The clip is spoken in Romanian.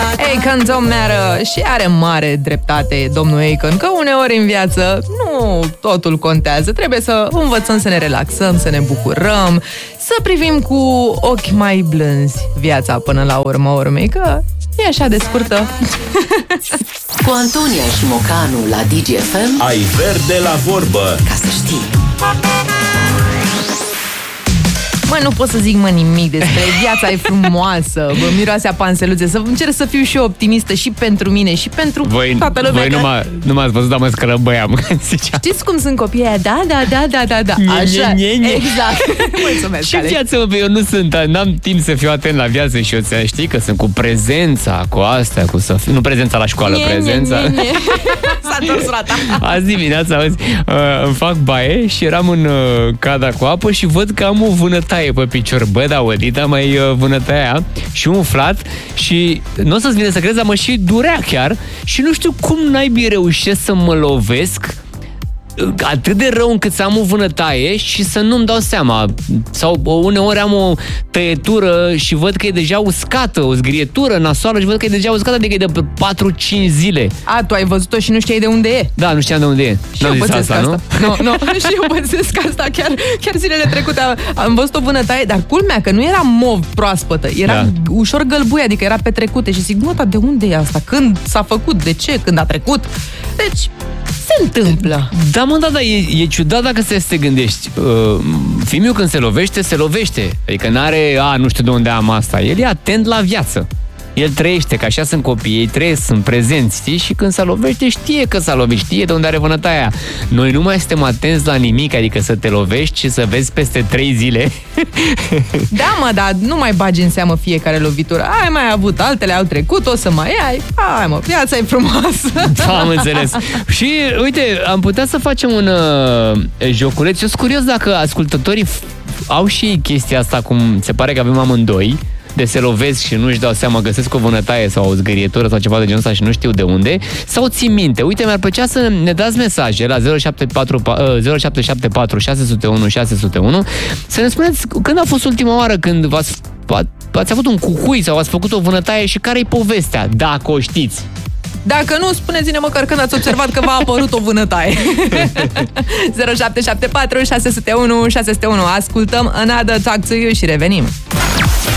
Akon don't matter. Și are mare dreptate domnul Akon, că uneori în viață nu totul contează. Trebuie să învățăm să ne relaxăm, să ne bucurăm, să privim cu ochi mai blânzi viața până la urma urmei, că e așa de scurtă. Cu Antonia și Mocanu la DGFM ai verde la vorbă. Ca să știi. Mă, nu pot să zic, nimic despre viața e frumoasă, miroase a panseluțe. Să încerc să fiu și eu optimistă și pentru mine și pentru toată lumea. Voi nu m-ați văzut, dar mă scrăbăiam. Știți cum sunt copiii aia? Da. Așa, exact. Mulțumesc, ce viață, eu nu sunt, n-am timp să fiu atent la viață și eu știi că sunt cu prezența, cu astea, cu să fiu, nu prezența la școală, prezența. S-a întors roata. Azi dimineața, îmi fac baie și eram în cada cu apă și văd că am o vânătaie pe picior. Bă, da, Odita, mai vânătaia aia și umflat și nu o să-ți vine să crezi, dar mă și durea chiar și nu știu cum naibii reușesc să mă lovesc atât de rău încât să am o vânătaie și să nu-mi dau seama. Sau uneori am o tăietură și văd că e deja uscată, o zgrietură nasoală și văd că e deja uscată, adică e de 4-5 zile. A, tu ai văzut-o și nu știai de unde e? Da, nu știam de unde e. Și eu pățesc asta. Nu, și eu pățesc asta. Chiar zilele trecute am văzut o vânătaie, dar culmea că nu era mov proaspătă, era ușor gălbuie, adică era petrecută și zic, dar de unde e asta? Când s-a făcut? De ce? Când a trecut? Deci se întâmplă. Da, e ciudat dacă să te gândești. Fiul când se lovește. Adică n-are, nu știu de unde am asta. El e atent la viață. El trăiește, că așa sunt copiii, ei trăiesc, sunt prezenți, știi? Și când se lovește, știe că s-a lovit, știe de unde are vânătaia aia. Noi nu mai suntem atenți la nimic, adică să te lovești și să vezi peste 3 zile. Da, dar nu mai bagi în seamă fiecare lovitură. Ai mai avut, altele au trecut, o să mai ai. Hai, viața e frumoasă. Da, am înțeles. Și, uite, am putea să facem un joculeț. Eu sunt curios dacă ascultătorii au și chestia asta, cum se pare că avem amândoi, de se lovesc și nu-și dau seama, găsesc o vânătaie sau o zgârietură sau ceva de genul ăsta și nu știu de unde, sau țin minte. Uite, mi-ar plăcea să ne dați mesaje la 0774 601 601 să ne spuneți când a fost ultima oară când ați avut un cucui sau ați făcut o vânătaie și care-i povestea, dacă o știți. Dacă nu, spuneți-ne măcar când ați observat că v-a apărut o vânătaie. 0774 601 601. Ascultăm Another Talk to You și revenim.